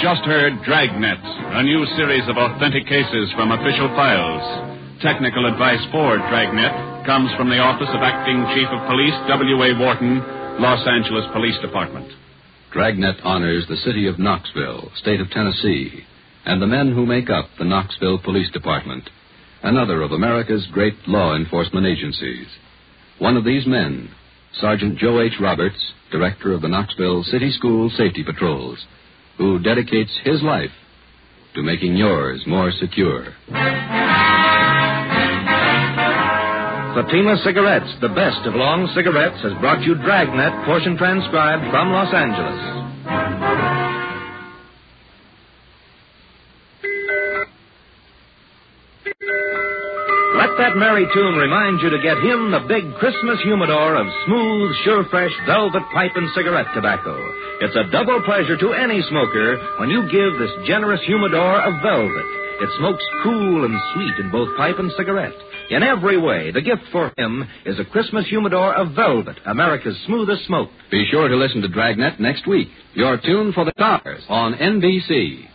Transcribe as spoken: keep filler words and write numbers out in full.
just heard Dragnet, a new series of authentic cases from official files. Technical advice for Dragnet comes from the Office of Acting Chief of Police, W A. Wharton, Los Angeles Police Department. Dragnet honors the city of Knoxville, state of Tennessee, and the men who make up the Knoxville Police Department, another of America's great law enforcement agencies. One of these men, Sergeant Joe H. Roberts, director of the Knoxville City School Safety Patrols, who dedicates his life to making yours more secure. Fatima Cigarettes, the best of long cigarettes, has brought you Dragnet, portion transcribed from Los Angeles. Let that merry tune remind you to get him the big Christmas humidor of smooth, sure-fresh velvet pipe and cigarette tobacco. It's a double pleasure to any smoker when you give this generous humidor of velvet. It smokes cool and sweet in both pipe and cigarette. In every way, the gift for him is a Christmas humidor of velvet, America's smoothest smoke. Be sure to listen to Dragnet next week. Your tune for the stars on N B C.